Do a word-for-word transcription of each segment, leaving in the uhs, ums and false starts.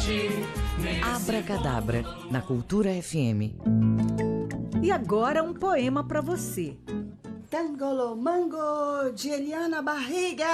Abracadabra, na Cultura F M. E agora um poema para você. Tangolomango de Eliana Barriga.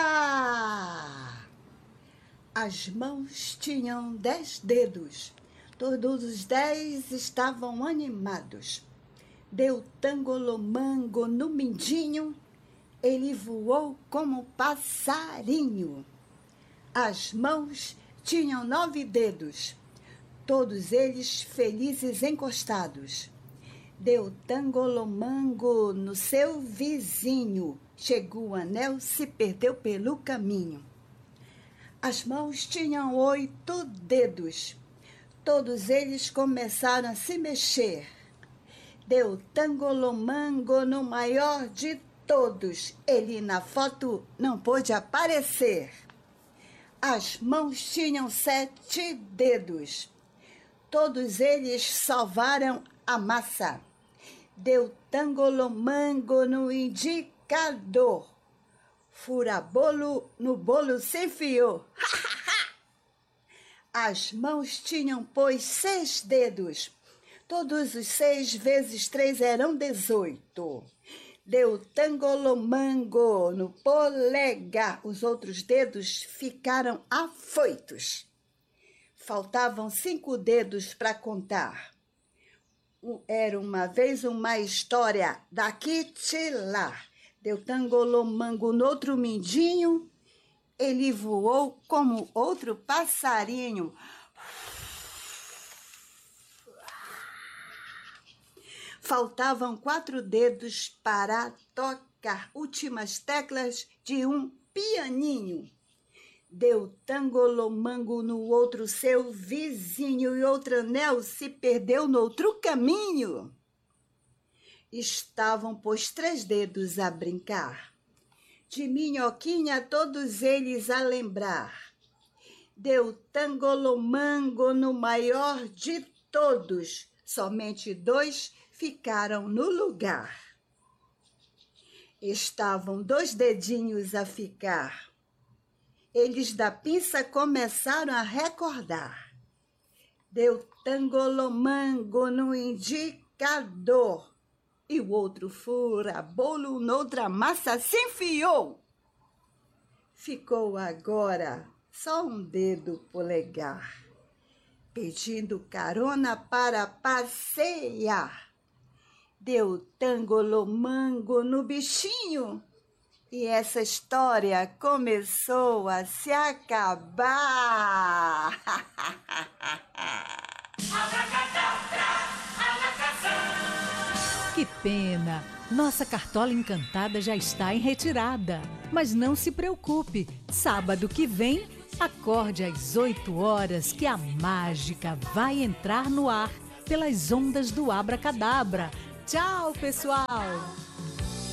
As mãos tinham dez dedos, todos os dez estavam animados. Deu tangolomango no mindinho, ele voou como passarinho. As mãos tinham nove dedos, todos eles felizes encostados. Deu tangolomango no seu vizinho, chegou o anel, se perdeu pelo caminho. As mãos tinham oito dedos, todos eles começaram a se mexer. Deu tangolomango no maior de todos, ele na foto não pôde aparecer. As mãos tinham sete dedos, todos eles salvaram a massa. Deu tangolomango no indicador, fura-bolo no bolo se enfiou. As mãos tinham, pois, seis dedos, todos os seis vezes três eram dezoito. Deu tangolomango no polegar, os outros dedos ficaram afoitos. Faltavam cinco dedos para contar. Era uma vez uma história daqui de lá. Deu tangolomango no outro mindinho, ele voou como outro passarinho. Faltavam quatro dedos para tocar últimas teclas de um pianinho. Deu tangolomango no outro seu vizinho e outro anel se perdeu no outro caminho. Estavam, pois, três dedos a brincar, de minhoquinha todos eles a lembrar. Deu tangolomango no maior de todos, somente dois ficaram no lugar. Estavam dois dedinhos a ficar. Eles da pinça começaram a recordar. Deu tangolomango no indicador e o outro fura-bolo noutra massa se enfiou. Ficou agora só um dedo polegar, pedindo carona para passear. Deu tangolomango no bichinho e essa história começou a se acabar. Que pena! Nossa cartola encantada já está em retirada. Mas não se preocupe, sábado que vem, acorde às oito horas que a mágica vai entrar no ar pelas ondas do Abracadabra. Tchau, pessoal!